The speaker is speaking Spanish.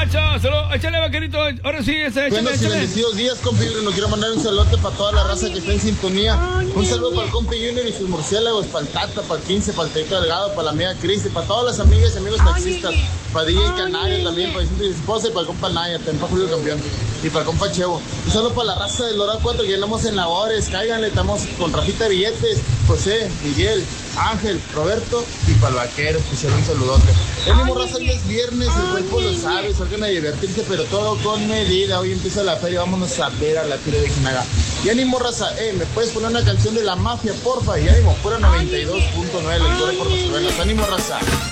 Gacho, solo, échale, vaquerito. Ahora sí, échale. Buenos y bendecidos días, compi Junior. Nos quiero mandar un saludo para toda la raza que está en sintonía. Un saludo para el compi Junior y sus murciélagos, para el Tata, para el 15, para el Teito Delgado, para la amiga Cristi, para todas las amigas y amigos taxistas, para DJ Canales también, para Vicente y su esposa y para el compa Naya, también para Julio Campeón y para el compa Chevo. Un saludo para la raza del Dorado 4 que llenamos en labores. Cáiganle, estamos con Rafita Billetes, José, Miguel, Ángel, Roberto y para el vaquero, especial un saludote. Ánimo, raza, hoy es viernes, el cuerpo lo sabe, salgan a divertirse, pero todo con medida. Hoy empieza la feria, vámonos a ver a la feria de Jinaga. Y ánimo, raza, ¿me puedes poner una canción de La Mafia, porfa? Y ánimo, fuera 92.9, lectura por las venas. Ánimo, raza.